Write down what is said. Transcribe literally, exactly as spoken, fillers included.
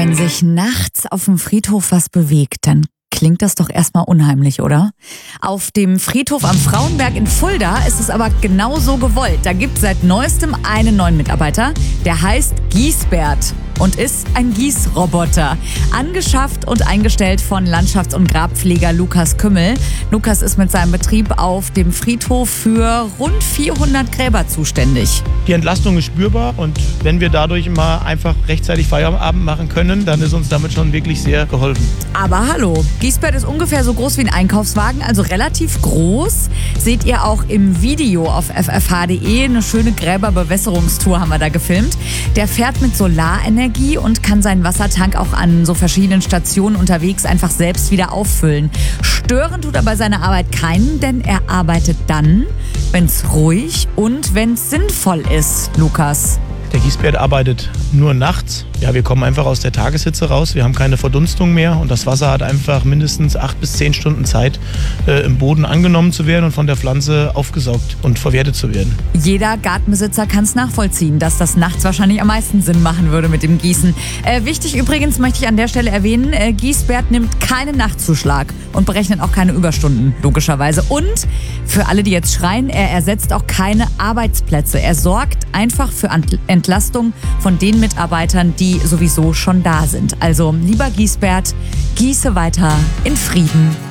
Wenn sich nachts auf dem Friedhof was bewegt, dann klingt das doch erstmal unheimlich, oder? Auf dem Friedhof am Frauenberg in Fulda ist es aber genau so gewollt. Da gibt es seit neuestem einen neuen Mitarbeiter, der heißt Giesbert und ist ein Gießroboter. Angeschafft und eingestellt von Landschafts- und Grabpfleger Lukas Kümmel. Lukas ist mit seinem Betrieb auf dem Friedhof für rund vierhundert Gräber zuständig. Die Entlastung ist spürbar und wenn wir dadurch mal einfach rechtzeitig Feierabend machen können, dann ist uns damit schon wirklich sehr geholfen. Aber hallo, Giesbert ist ungefähr so groß wie ein Einkaufswagen, also relativ groß. Seht ihr auch im Video auf f f h punkt d e. Eine schöne Gräberbewässerungstour haben wir da gefilmt. Der fährt mit Solarenergie und kann seinen Wassertank auch an so verschiedenen Stationen unterwegs einfach selbst wieder auffüllen. Stören tut aber seine Arbeit keinen, denn er arbeitet dann, wenn es ruhig und wenn es sinnvoll ist, Lukas. Der Giesbert arbeitet nur nachts. Ja, wir kommen einfach aus der Tageshitze raus. Wir haben keine Verdunstung mehr und das Wasser hat einfach mindestens acht bis zehn Stunden Zeit, äh, im Boden angenommen zu werden und von der Pflanze aufgesaugt und verwertet zu werden. Jeder Gartenbesitzer kann es nachvollziehen, dass das nachts wahrscheinlich am meisten Sinn machen würde mit dem Gießen. Äh, wichtig übrigens möchte ich an der Stelle erwähnen, äh, Giesbert nimmt keinen Nachtzuschlag und berechnet auch keine Überstunden, logischerweise. Und für alle, die jetzt schreien, er ersetzt auch keine Arbeitsplätze. Er sorgt einfach für Entlastung von den Mitarbeitern, die sowieso schon da sind. Also, lieber Giesbert, gieße weiter in Frieden.